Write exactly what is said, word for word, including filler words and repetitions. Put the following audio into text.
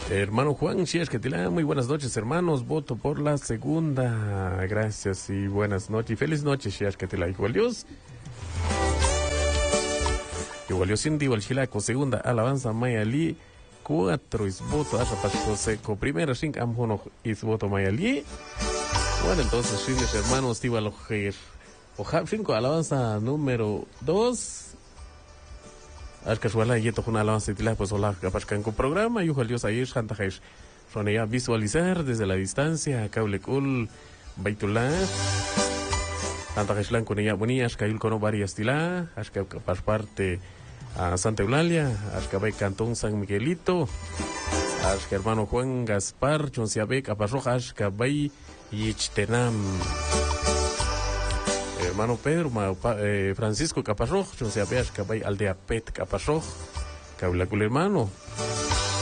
Hermano Juan Xiashkatila, muy buenas noches, hermanos. Voto por la segunda. Gracias y buenas noches. Y feliz noche, Xiashkatila. Igual Dios. Igual Dios, Cindy, igual Chilaco. Segunda alabanza, Mayali. Cuatro es voto. Asha Pasco Seco. Primera, Shink Amhono es voto, Mayali. Bueno, entonces, fines, hermanos, Tiba Lojer. Oja, cinco, alabanza número dos. Ashkashwala yeto una alabanza tila pues hola capascan con programa y Dios ahí shantajesh sonía visualizar desde la distancia cable cool baitullah shantajesh con ella bonía ashkayul con varias tila ashka capas parte a Santa Eulalia ashkabay Cantón San Miguelito ashka hermano Juan Gaspar chonsiabe capasroja ashkabay yichtenam hermano Pedro, ma, pa, eh, Francisco Caparroj, yo se apeas que vai aldea Pet Caparroj, que habla con el hermano.